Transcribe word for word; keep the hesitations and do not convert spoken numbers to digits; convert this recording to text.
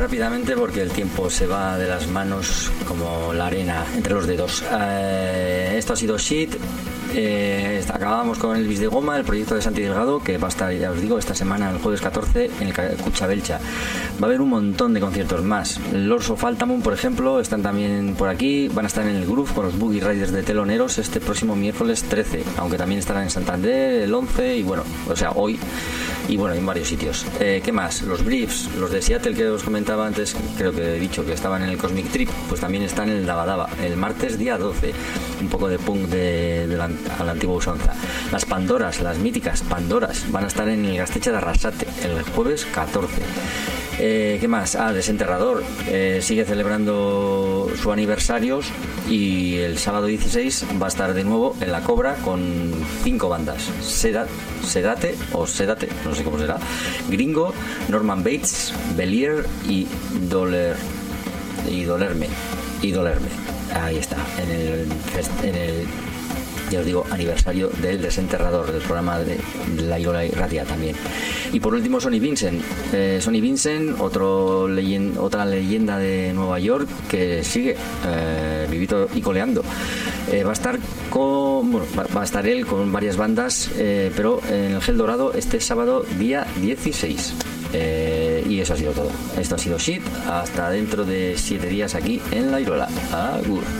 rápidamente porque el tiempo se va de las manos como la arena entre los dedos. Eh, esto ha sido Shit. Eh, acabamos con el Bis de Goma, el proyecto de Santi Delgado, que va a estar, ya os digo, esta semana, el jueves catorce, en el Cuchabelcha. Va a haber un montón de conciertos más. Lords of Altamont, por ejemplo, están también por aquí. Van a estar en el Groove con los Boogie Riders de teloneros este próximo miércoles trece, aunque también estarán en Santander el once y bueno, o sea, hoy. Y bueno, en varios sitios. Eh, ¿Qué más? Los Briefs, los de Seattle que os comentaba antes, creo que he dicho que estaban en el Cosmic Trip, pues también están en el Daba Daba, el martes día doce. Un poco de punk de, de la, a la antigua usanza. Las Pandoras, las míticas Pandoras, van a estar en el Gasteche de Arrasate el jueves catorce. Eh, ¿Qué más? Ah, Desenterrador eh, sigue celebrando su aniversarios y el sábado dieciséis va a estar de nuevo en La Cobra con cinco bandas: Seda, Sedate o Sedate, no sé cómo será, Gringo, Norman Bates, Belier y Doler y Dolerme y Dolerme. Ahí está, en el, en el ya os digo, aniversario del Desenterrador, del programa de La Irola Ratia también. Y por último, Sonny Vincent. Eh, Sonny Vincent, otro leyen- otra leyenda de Nueva York que sigue eh, vivito y coleando. Eh, va a estar con, bueno, va, va a estar él con varias bandas, eh, pero en el Gel Dorado este sábado día dieciséis. Eh, y eso ha sido todo. Esto ha sido Shit. Hasta dentro de siete días aquí en La Irola. Agur.